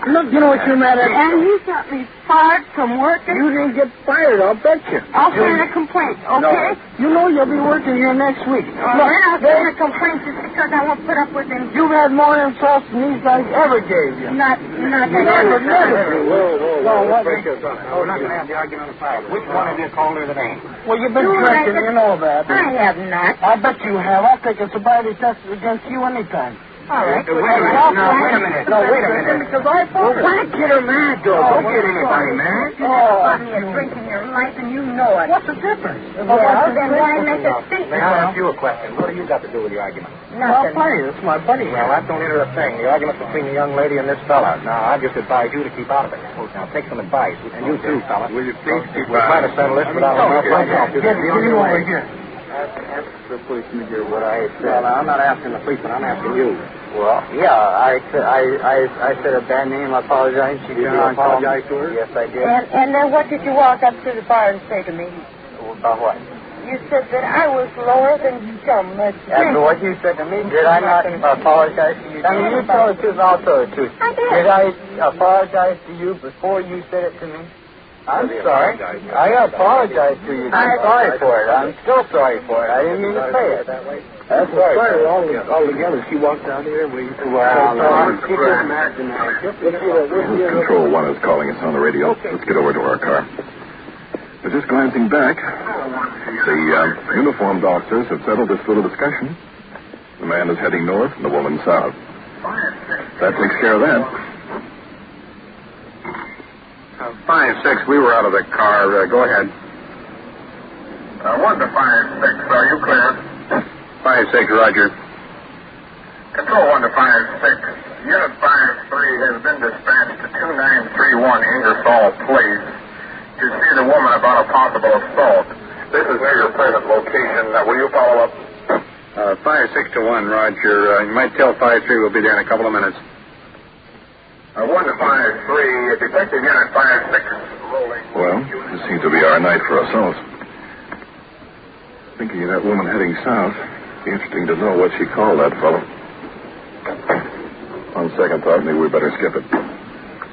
Look, you know what you're mad at? And you got me fired from work? You didn't get fired, I'll bet you. I'll send a complaint, okay? No. You know you'll be working here next week. Then I'll send a complaint just because I won't put up with him. You've had more insults than these guys ever gave you. Not Never. Whoa. Break this up. We're not going to have the argument aside. Which one of you called her the name? Well, you've been drinking, you know that. I have not. I bet you have. I'll take a sobriety test against you anytime. All right. Wait a minute. Because I thought Why get her mad, Don't get anybody mad. You never bought me a drink in your life, and you know it. What's the difference? Well, then why make a statement? Let me ask you a question. What do you got to do with the argument? I'll Nothing. play you. It's my buddy. Well, that don't enter a thing. The argument's between the young lady and this fella. Now, I just advise you to keep out of it. Now, take some advice. And you too, fella. Will you please keep We'll try to settle this without a rough fight. Get him over here. Ask the policeman here what I said. Well, I'm not asking the policeman. I'm asking you. Well, yeah, I said a bad name. I apologize. Did you apologize to her? Yes, I did. And then what did you walk up to the bar and say to me? About what? You said that I was lower than some. After what you said to me, did I not apologize to you? I mean, you told the truth, I'll tell the truth. I did. Did I apologize to you before you said it to me? I'm sorry. I apologize to you. I'm sorry for it. I'm still sorry for it. I didn't mean to say it. That's sorry. All together. She walked out here and we... Control 1 is calling us on the radio. Let's get over to our car. But just glancing back, the uniformed officers have settled this little discussion. The man is heading north and the woman south. That takes care of that. 5-6, we were out of the car. Go ahead. 1 to 5-6, are you clear? 5-6, Roger. Control 1 to 5-6. Unit 5-3 has been dispatched to 2931 Ingersoll Place to see the woman about a possible assault. This is near your present location. Will you follow up? 5-6 to 1, Roger. You might tell 5-3 we'll be there in a couple of minutes. 1 to 5-3, Detective Unit 5-6 rolling. Well, this seems to be our night for assaults. Thinking of that woman heading south, be interesting to know what she called that fellow. On second thought, maybe we better skip it.